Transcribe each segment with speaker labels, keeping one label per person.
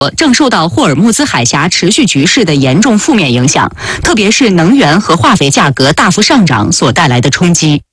Speaker 1: 正受到霍尔木兹海峡持续局势的严重负面影响，特别是能源和化肥价格大幅上涨所带来的冲击。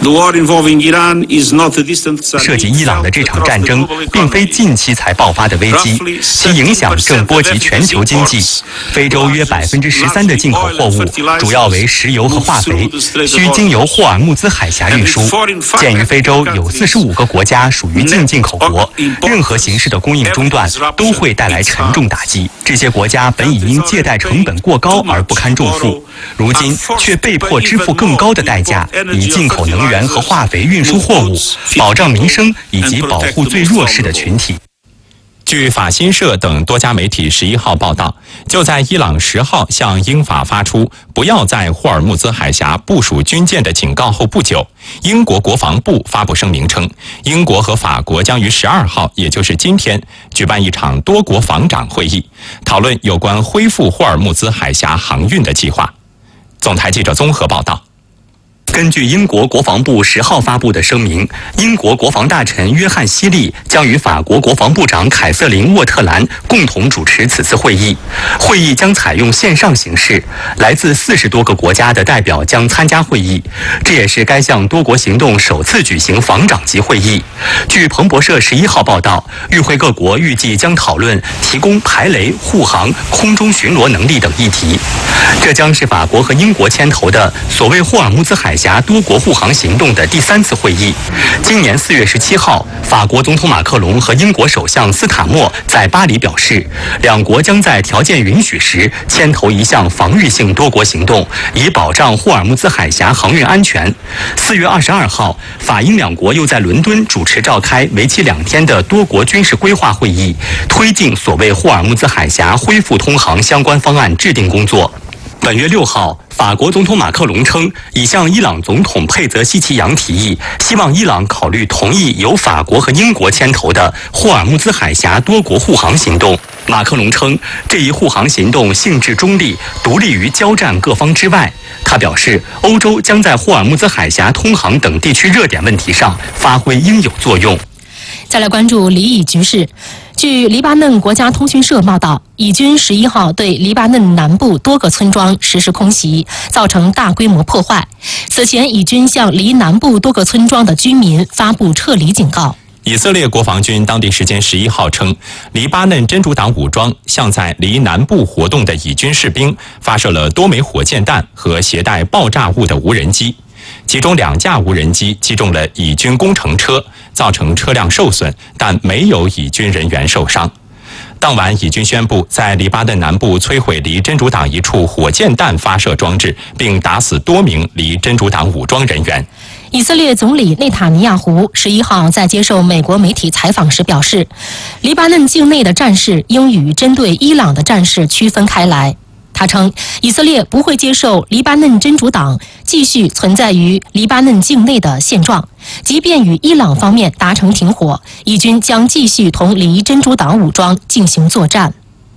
Speaker 2: 涉及伊朗的这场战争并非近期才爆发的危机，其影响正波及全球经济。非洲约13%的进口货物主要为石油和化肥，需经由霍尔木兹海峡运输。鉴于非洲有45个国家属于净进口国，任何形式的供应中断都会带来沉重打击。这些国家本已因借贷成本过高而不堪重负，如今却被迫支付更高的代价，以进口能源和化肥运输货物，保障民生以及保护最弱势的群体。
Speaker 3: 据法新社等多家媒体11号报道，就在伊朗10号向英法发出不要在霍尔木兹海峡部署军舰的警告后不久，英国国防部发布声明称，英国和法国将于12号，也就是今天，举办一场多国防长会议，讨论有关恢复霍尔木兹海峡航运的计划。总台记者综合报道。
Speaker 2: 根据英国国防部10号发布的声明，英国国防大臣约翰·希利将与法国国防部长凯瑟琳·沃特兰共同主持此次会议。会议将采用线上形式，来自40多个国家的代表将参加会议。这也是该项多国行动首次举行防长级会议。据彭博社11号报道，与会各国预计将讨论提供排雷、护航、空中巡逻能力等议题。这将是法国和英国牵头的所谓霍尔木兹海峡多国护航行动的第3次会议。今年4月17号，法国总统马克龙和英国首相斯塔默在巴黎表示，两国将在条件允许时牵头一项防御性多国行动，以保障霍尔木兹海峡航运安全。4月22号，法英两国又在伦敦主持召开为期2天的多国军事规划会议，推进所谓霍尔木兹海峡恢复通航相关方案制定工作。本月6号，法国总统马克龙称，已向伊朗总统佩泽希奇扬提议，希望伊朗考虑同意由法国和英国牵头的霍尔木兹海峡多国护航行动。马克龙称，这一护航行动性质中立，独立于交战各方之外。他表示，欧洲将在霍尔木兹海峡通航等地区热点问题上发挥应有作用。
Speaker 4: 再来关注黎以局势。据黎巴嫩国家通讯社报道，以军11号对黎巴嫩南部多个村庄实施空袭，造成大规模破坏。此前，以军向黎南部多个村庄的居民发布撤离警告。
Speaker 3: 以色列国防军当地时间11号称，黎巴嫩真主党武装向在黎南部活动的以军士兵发射了多枚火箭弹和携带爆炸物的无人机，其中2架无人机击中了以军工程车，造成车辆受损，但没有以军人员受伤。当晚，以军宣布在黎巴嫩南部摧毁黎真主党一处火箭弹发射装置，并打死多名黎真主党武装人员。
Speaker 4: 以色列总理内塔尼亚胡11号在接受美国媒体采访时表示，黎巴嫩境内的战事应与针对伊朗的战事区分开来。他称，以色列不会接受黎巴嫩真主党继续存在于黎巴嫩境内的现状，即便与伊朗方面达成停火，以军将继续同黎真主党武装进行作战。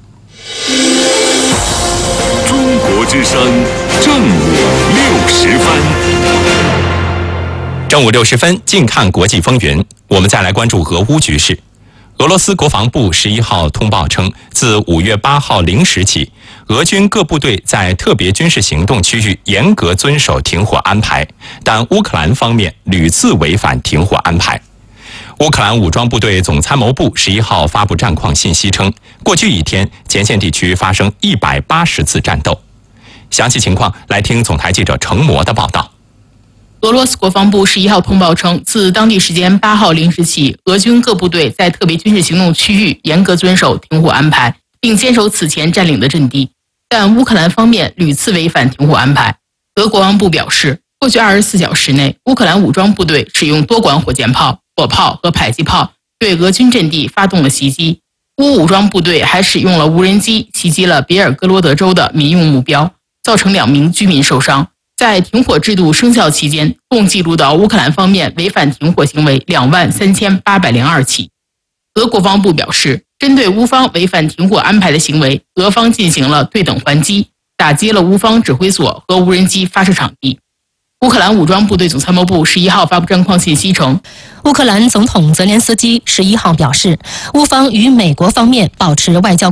Speaker 5: 中国之声正午60分。
Speaker 3: 正午60分，近看国际风云。我们再来关注俄乌局势。俄罗斯国防部11号通报称，自5月8号0时起，俄军各部队在特别军事行动区域严格遵守停火安排，但乌克兰方面屡次违反停火安排。乌克兰武装部队总参谋部11号发布战况信息称，过去1天前线地区发生180次战斗。详细情况来听总台记者程模的报道。
Speaker 6: 俄罗斯国防部11号通报称，自当地时间8号0时起，俄军各部队在特别军事行动区域严格遵守停火安排，并坚守此前占领的阵地。但乌克兰方面屡次违反停火安排。俄国防部表示，过去24小时内，乌克兰武装部队使用多管火箭炮、火炮和迫击炮对俄军阵地发动了袭击。乌武装部队还使用了无人机袭击了别尔哥罗德州的民用目标，造成2名居民受伤。在停火制度生效期间，共记录到乌克兰方面违反停火行为23802起。俄国防部表示，针对乌方违反停火安排的行为，俄方进行了对等还击，打击了乌方指挥所和无人机发射场地。 乌克兰武装部队总参谋部11号发布战况信息称，
Speaker 4: 乌克兰总统泽连斯基11号表示，乌方与美国方面保持外交